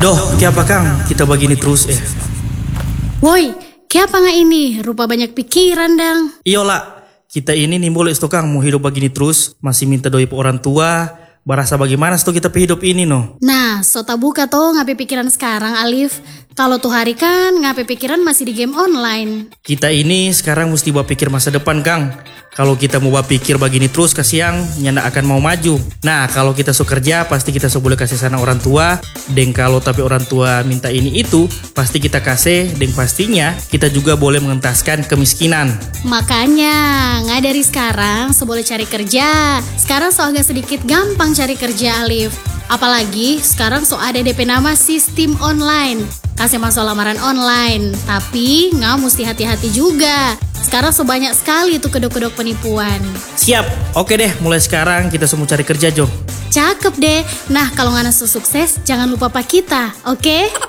Doh, apa Kang? Kita begini terus Woi, apa nggak ini? Rupa banyak pikiran dang. Iyalah, kita ini nimbul itu Kang mau hidup begini terus, masih minta doi orang tua. Barasa bagaimana tuh kita hidup ini no? Nah, sota buka tuh ngapain pikiran sekarang Alif. Kalau tuh hari kan ngapain pikiran masih di game online. Kita ini sekarang mesti berpikir masa depan Kang. Kalau kita mau berpikir begini terus kasiang, nyanda akan mau maju. Nah, kalau kita so kerja pasti kita so boleh kasih sana orang tua. Dan kalau tapi orang tua minta ini itu, pasti kita kasih. Dan pastinya kita juga boleh mengentaskan kemiskinan. Makanya, nggak dari sekarang so boleh cari kerja. Sekarang so agak sedikit gampang cari kerja Alif. Apalagi sekarang so ada DP nama sistem online. Kasih masuk lamaran online. Tapi nggak mesti hati-hati juga. Sekarang so banyak sekali tuh kedok-kedok penipuan. Siap, oke deh mulai sekarang kita semua cari kerja Jo. Cakep deh. Nah kalau nggak sukses jangan lupa pak kita, oke?